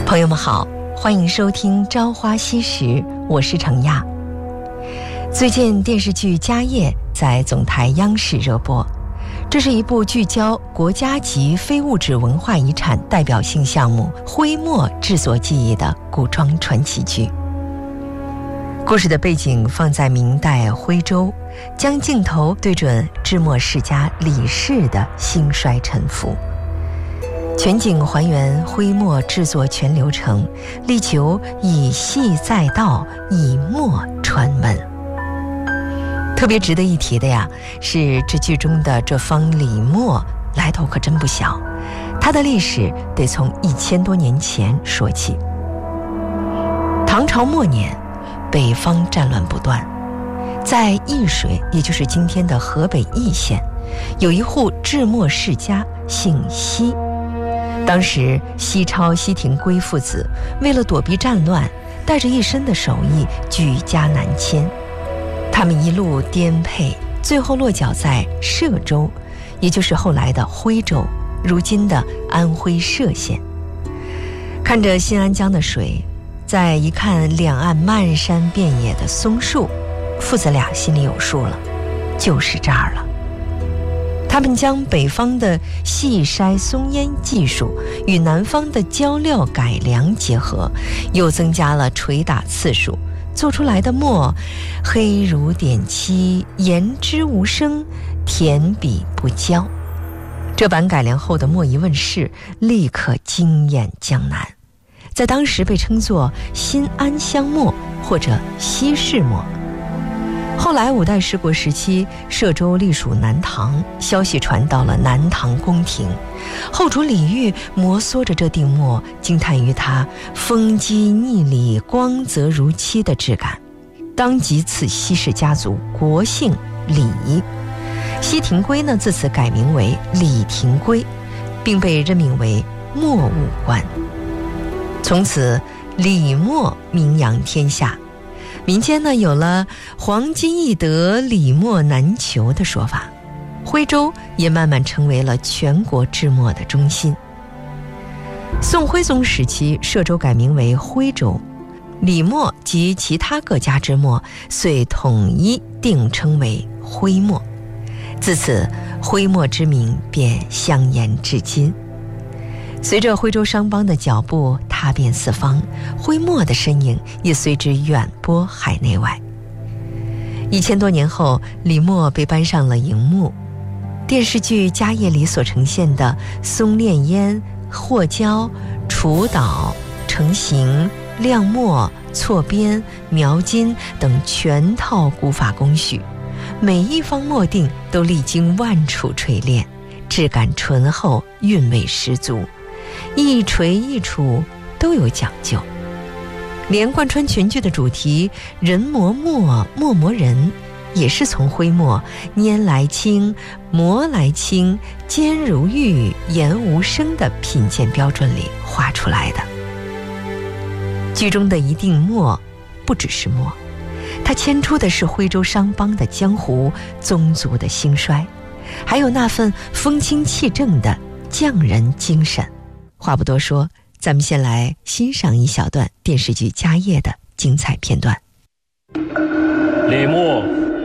朋友们好，欢迎收听《朝花夕拾》，我是程亚。最近电视剧《家业》在总台央视热播，这是一部聚焦国家级非物质文化遗产代表性项目徽墨制作技艺的古装传奇剧。故事的背景放在明代徽州，将镜头对准制墨世家李氏的兴衰沉浮，全景还原徽墨制作全流程，力求以细载道，以墨传文。特别值得一提的呀，是这剧中的这方李墨来头可真不小，它的历史得从1000多年前说起。唐朝末年，北方战乱不断，在易水，也就是今天的河北易县，有一户制墨世家，姓西。当时西超、西廷圭父子为了躲避战乱，带着一身的手艺举家南迁。他们一路颠沛，最后落脚在歙州，也就是后来的徽州，如今的安徽歙县。看着新安江的水，再一看两岸漫山遍野的松树，父子俩心里有数了，就是这儿了。他们将北方的细筛松烟技术与南方的浇料改良结合，又增加了捶打次数，做出来的墨黑如点漆，言之无声，填笔不焦。这版改良后的墨一问世，立刻惊艳江南，在当时被称作新安香墨或者西市墨。后来五代十国时期，歙州隶属南唐，消息传到了南唐宫廷，后主李煜摩挲着这锭墨，惊叹于它风肌腻里、光泽如漆的质感，当即赐西氏家族国姓李。西廷圭呢，自此改名为李廷圭，并被任命为墨务官。从此李墨名扬天下，民间呢有了黄金易得，李墨难求的说法。徽州也慢慢成为了全国制墨的中心。宋徽宗时期，歙州改名为徽州，李墨及其他各家之墨遂统一定称为徽墨，自此徽墨之名便香延至今。随着徽州商帮的脚步踏遍四方，徽墨的身影也随之远播海内外。1000多年后，李墨被搬上了荧幕。电视剧《家业》里所呈现的松炼烟、和胶、除捣、成型、亮墨、错边、描金等全套古法工序，每一方墨锭都历经万处锤炼，质感醇厚，韵味十足，一锤一杵都有讲究。连贯穿全剧的主题人磨墨，墨磨人，也是从徽墨拈来轻，磨来轻，尖如玉，言无声的品鉴标准里画出来的。剧中的一锭墨不只是墨，它牵出的是徽州商帮的江湖，宗族的兴衰，还有那份风清气正的匠人精神。话不多说，咱们先来欣赏一小段电视剧《家业》的精彩片段。 李墨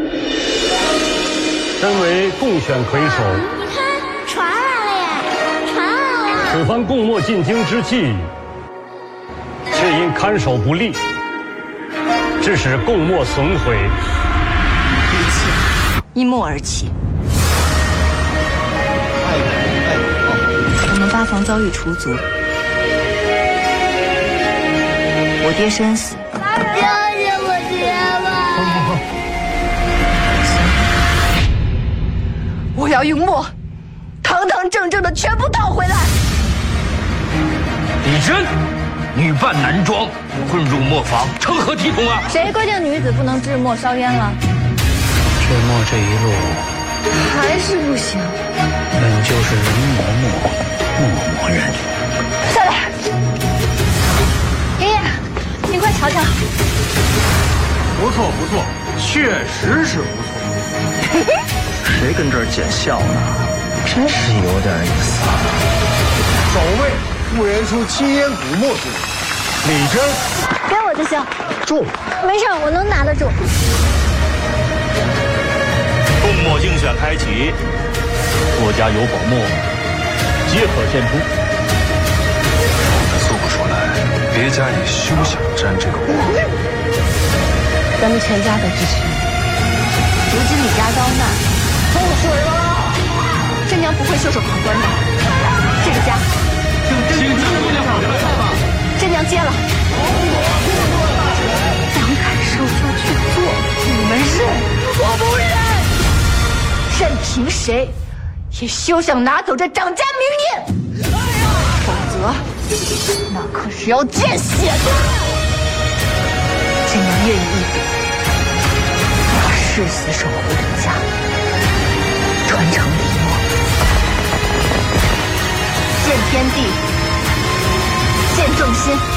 身为贡选魁首， 你看，传来了耶，传来了。 此番贡墨进京之际，却因看守不力，致使贡墨损毁， 一切因墨而起。我们八房遭遇除族，我爹身死。 救救我爹吧！ 我要用墨堂堂正正的全部讨回来。 李真，女扮男装，混入磨坊，成何体统啊！ 谁规定女子不能制墨烧烟了？ 制墨这一路还是不行。 本就是人磨墨，墨磨人。 下来，爷爷，您快瞧瞧。 不错不错，确实是不错。谁跟这儿捡笑呢？真是有点意思啊！ 守卫妇人出七烟古墨之礼。李真， 给我就行。 住。 没事，我能拿得住。 供墨竞选开启，我家有宝墨，皆可献出。 做不出来，别家也休想沾这个光。 咱们全家都支持你。如今李家遭难， 注水了！ 朕娘不会袖手旁观的。这个家，朕娘接了。张开手就去做，你们认，我不认。任凭谁，也休想拿走这张家名业，否则那可是要见血的。朕娘愿意一笔，把誓死守护李家，传承李墨，见天地，见众心。